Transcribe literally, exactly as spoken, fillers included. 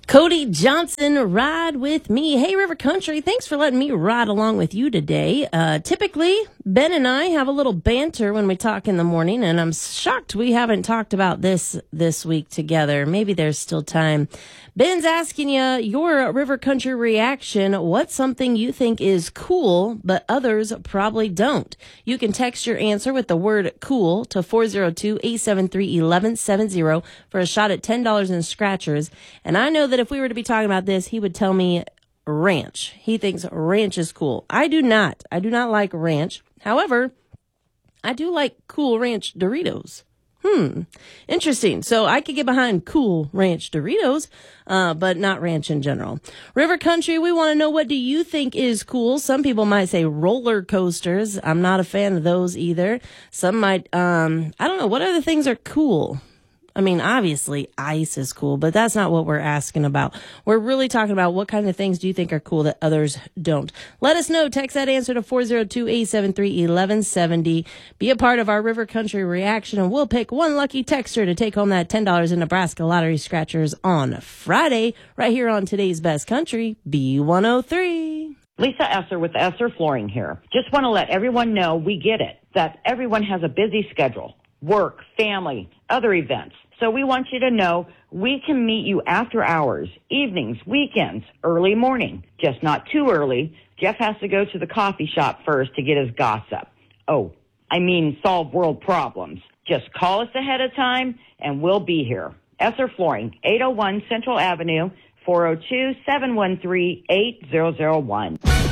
Cody Johnson, ride with me. Hey, River Country, thanks for letting me ride along with you today. Uh, typically, Ben and I have a little banter when we talk in the morning, and I'm shocked we haven't talked about this this week together. Maybe there's still time. Ben's asking you your River Country reaction. What's something you think is cool, but others probably don't? You can text your answer with the word cool to four oh two, eight seven three, one one seven zero for a shot at ten dollars in scratchers. And I know that if we were to be talking about this, he would tell me ranch. He thinks ranch is cool. I do not. I do not like ranch. However, I do like Cool Ranch Doritos. Hmm. Interesting. So I could get behind Cool Ranch Doritos, uh, but not ranch in general. River Country, we want to know, what do you think is cool? Some people might say roller coasters. I'm not a fan of those either. Some might, um, I don't know. What other things are cool? I mean, obviously, ice is cool, but that's not what we're asking about. We're really talking about what kind of things do you think are cool that others don't. Let us know. Text that answer to four oh two, eight seven three, one one seven zero. Be a part of our River Country reaction, and we'll pick one lucky texter to take home that ten dollars in Nebraska Lottery Scratchers on Friday, right here on Today's Best Country, B one oh three. Lisa Esser with Esser Flooring here. Just want to let everyone know we get it, that everyone has a busy schedule, work, family, other events. So we want you to know we can meet you after hours, evenings, weekends, early morning. Just not too early. Jeff has to go to the coffee shop first to get his gossip. Oh, I mean solve world problems. Just call us ahead of time and we'll be here. Esser Flooring, eight oh one Central Avenue, four oh two, seven one three, eight zero zero one.